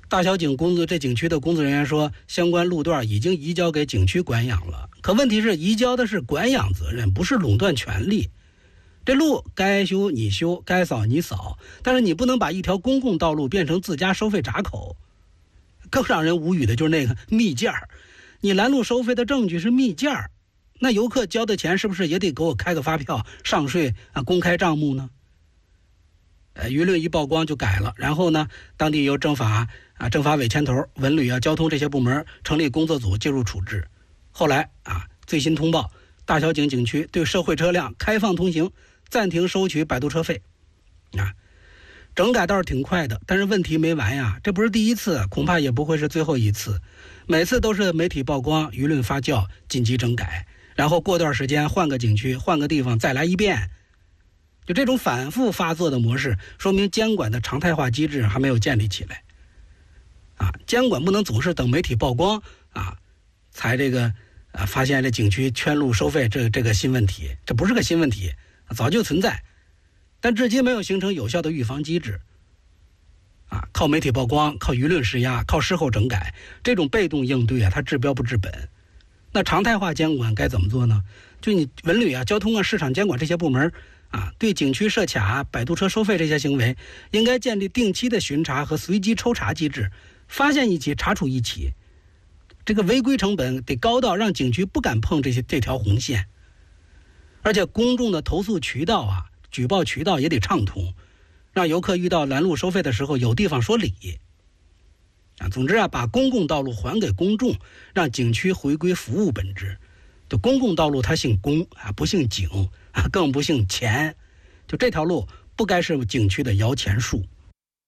大小井这景区的工作人员说，相关路段已经移交给景区管养了。可问题是，移交的是管养责任，不是垄断权利。这路该修你修，该扫你扫，但是你不能把一条公共道路变成自家收费闸口。更让人无语的就是那个密件儿，你拦路收费的证据是密件儿，那游客交的钱是不是也得给我开个发票上税啊，公开账目呢？舆论一曝光就改了，然后呢，当地由政法委牵头，文旅交通这些部门成立工作组介入处置。后来最新通报，大小井景区对社会车辆开放通行，暂停收取摆渡车费。整改倒是挺快的，但是问题没完呀，这不是第一次，恐怕也不会是最后一次。每次都是媒体曝光，舆论发酵，紧急整改，然后过段时间换个景区，换个地方再来一遍。就这种反复发作的模式，说明监管的常态化机制还没有建立起来。监管不能总是等媒体曝光才发现这景区圈路收费这个新问题，这不是个新问题，早就存在，但至今没有形成有效的预防机制。靠媒体曝光，靠舆论施压，靠事后整改，这种被动应对它治标不治本。那常态化监管该怎么做呢？就你文旅交通市场监管这些部门对景区设卡、摆渡车收费这些行为，应该建立定期的巡查和随机抽查机制，发现一起查处一起。这个违规成本得高到让景区不敢碰这条红线，而且公众的投诉渠道举报渠道也得畅通，让游客遇到拦路收费的时候有地方说理。总之把公共道路还给公众，让景区回归服务本质。就公共道路它姓公不姓景更不姓钱，就这条路不该是景区的摇钱树。